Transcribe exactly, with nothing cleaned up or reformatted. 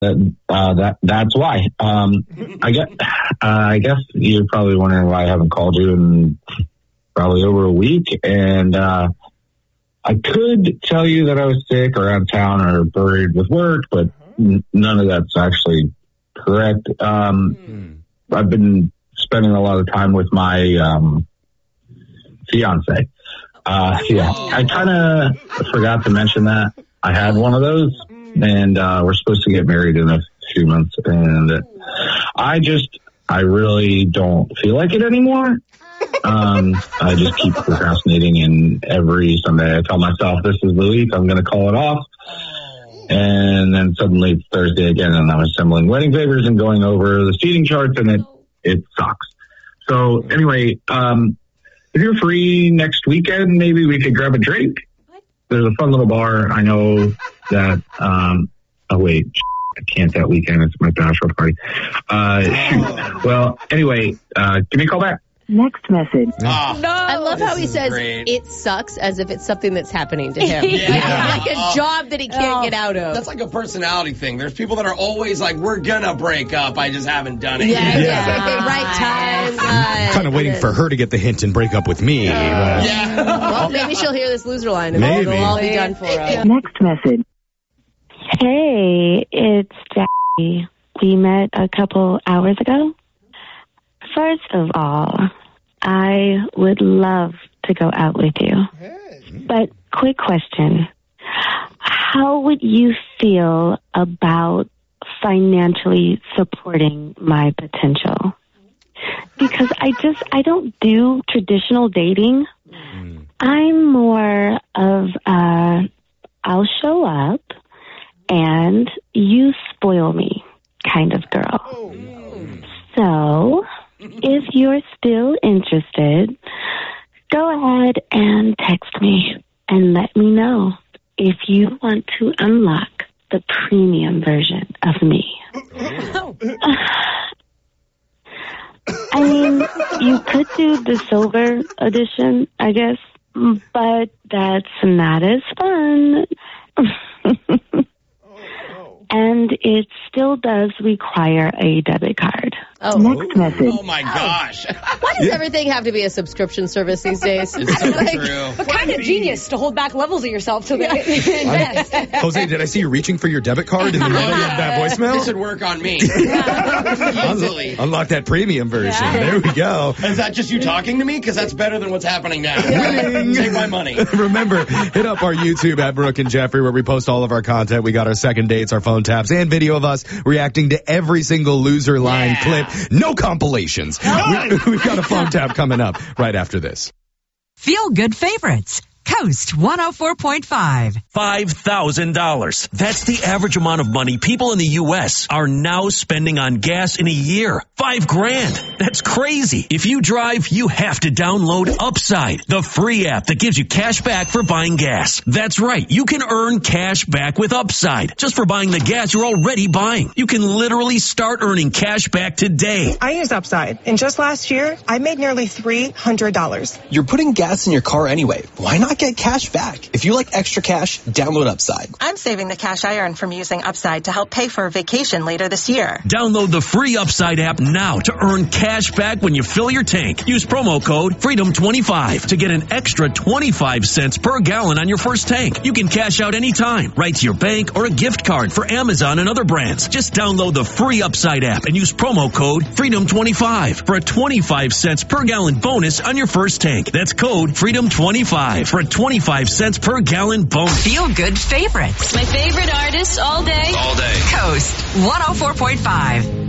That, uh, that that's why. Um, I guess uh, I guess you're probably wondering why I haven't called you in probably over a week. And uh, I could tell you that I was sick or out of town or buried with work, but n- none of that's actually correct. Um, mm. I've been spending a lot of time with my um, fiance. Uh, yeah, I kind of forgot to mention that I had one of those. And uh, we're supposed to get married in a few months. And I just, I really don't feel like it anymore. Um, I just keep procrastinating. And every Sunday I tell myself, this is the week, I'm going to call it off. And then suddenly it's Thursday again, and I'm assembling wedding favors and going over the seating charts, and it, it sucks. So anyway, um, if you're free next weekend, maybe we could grab a drink. There's a fun little bar. I know that, um, oh wait, I can't that weekend. It's my bachelor party. Uh, shoot. Well, anyway, uh, give me a call back. Next message. Oh, no. I love how he says great. It sucks as if it's something that's happening to him. Yeah. Like a job that he can't Oh, get out of. That's like a personality thing. There's people that are always like, we're gonna break up. I just haven't done it Yeah, yet. yeah. yeah. Right time. Uh, kind of waiting for her to get the hint and break up with me. Uh, but... Yeah. Well, maybe she'll hear this loser line and Maybe. it'll all be done for her. Next message. Hey, it's Jackie. We met a couple hours ago. First of all, I would love to go out with you. But quick question. How would you feel about financially supporting my potential? Because I just, I don't do traditional dating. Mm. I'm more of a, I'll show up and you spoil me kind of girl. Oh. So, if you're still interested, go ahead and text me and let me know if you want to unlock the premium version of me. Oh. I mean, you could do the silver edition, I guess, but that's not as fun. And it still does require a debit card. Oh. Next message. Oh my gosh. Why does everything have to be a subscription service these days? It's so Like, true. What kind of genius to hold back levels of yourself till they invest? Jose, did I see you reaching for your debit card in the middle of that voicemail? This would work on me. Easily. Unlock that premium version. Yeah. There we go. Is that just you talking to me? Because that's better than what's happening now. Take my money. Remember, hit up our YouTube at Brooke and Jeffrey where we post all of our content. We got our second dates, our phone taps, and video of us reacting to every single loser line Yeah. clip. No compilations. We, we've got a phone tap coming up right after this. Feel Good Favorites. Coast one oh four point five. five thousand dollars. That's the average amount of money people in the U S are now spending on gas in a year. Five grand. That's crazy. If you drive, you have to download Upside, the free app that gives you cash back for buying gas. That's right. You can earn cash back with Upside just for buying the gas you're already buying. You can literally start earning cash back today. I use Upside, and just last year, I made nearly three hundred dollars. You're putting gas in your car anyway. Why not get cash back? If you like extra cash, download Upside. I'm saving the cash I earn from using Upside to help pay for a vacation later this year. Download the free Upside app now to earn cash back when you fill your tank. Use promo code freedom twenty-five to get an extra twenty-five cents per gallon on your first tank. You can cash out anytime, right to your bank or a gift card for Amazon and other brands. Just download the free Upside app and use promo code freedom twenty-five for a twenty-five cents per gallon bonus on your first tank. That's code freedom twenty-five for a twenty-five cents per gallon bonus. Feel Good Favorites. My favorite artist all day. All day. Coast one oh four point five.